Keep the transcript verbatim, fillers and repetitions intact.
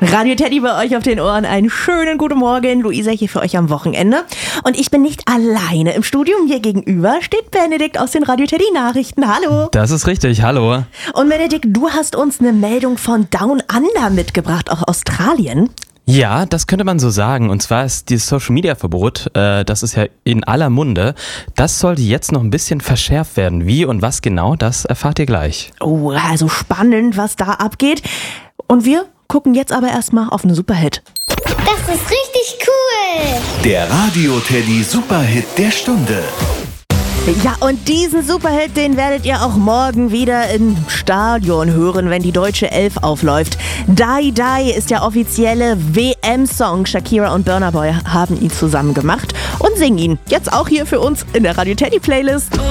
Radio Teddy bei euch auf den Ohren. Einen schönen guten Morgen. Luisa hier für euch am Wochenende. Und ich bin nicht alleine im Studio. Mir gegenüber steht Benedikt aus den Radio Teddy Nachrichten. Hallo. Das ist richtig, hallo. Und Benedikt, du hast uns eine Meldung von Down Under mitgebracht, aus Australien. Ja, das könnte man so sagen. Und zwar ist dieses Social-Media-Verbot, äh, das ist ja in aller Munde, das sollte jetzt noch ein bisschen verschärft werden. Wie und was genau, das erfahrt ihr gleich. Oh, also spannend, was da abgeht. Und wir gucken jetzt aber erstmal auf einen Superhit. Das ist richtig cool! Der Radio Teddy Superhit der Stunde. Ja, und diesen Superhit, den werdet ihr auch morgen wieder im Stadion hören, wenn die deutsche Elf aufläuft. Die Die ist der offizielle W M-Song. Shakira und Burna Boy haben ihn zusammen gemacht und singen ihn jetzt auch hier für uns in der Radio Teddy Playlist.